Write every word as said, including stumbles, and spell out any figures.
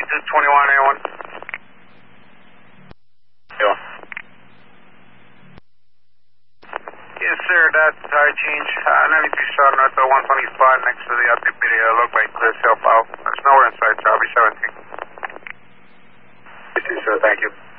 altitude twenty-one A one. Yeah. Yes, sir, that's high change. Uh, ninety-three star north of one twenty spot next to the Altipedia log by clear self out. There's nowhere inside, so I'll be seventeen. Yes, sir, thank you.